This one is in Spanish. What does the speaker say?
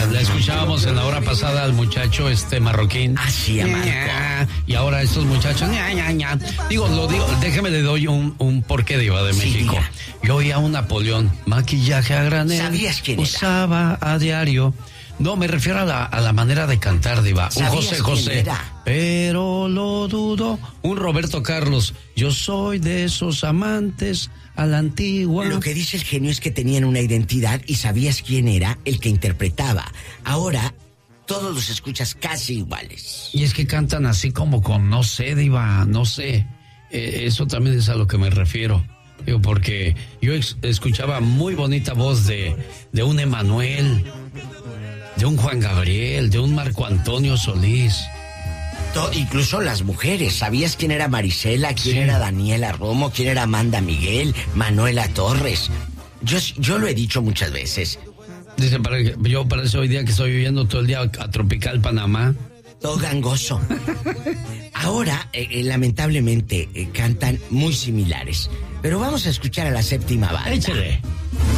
La escuchábamos en la hora pasada al muchacho marroquín. Así, Marco. Y ahora estos muchachos. Digo, déjeme le doy un porqué, Diva de México. Diga. Yo oía a un Napoleón, maquillaje a granel. ¿Sabías quién era? Usaba a diario. No, me refiero a la manera de cantar, Diva. Un ¿Sabías José. quién era? Pero lo dudo. Un Roberto Carlos. Yo soy de esos amantes a la antigua. Lo que dice el genio es que tenían una identidad y sabías quién era el que interpretaba. Ahora, todos los escuchas casi iguales. Y es que cantan así como con, no sé, Diva, no sé. Eso también es a lo que me refiero. Digo, porque yo escuchaba muy bonita voz de un Emanuel, de un Juan Gabriel, de un Marco Antonio Solís. Incluso las mujeres. ¿Sabías quién era Marisela? ¿Quién era Daniela Romo? ¿Quién era Amanda Miguel? Manuela Torres. Yo lo he dicho muchas veces. Dice, yo parece hoy día que estoy viviendo todo el día a Tropical Panamá. Todo gangoso. Ahora, lamentablemente, cantan muy similares. Pero vamos a escuchar a la séptima banda. Échale.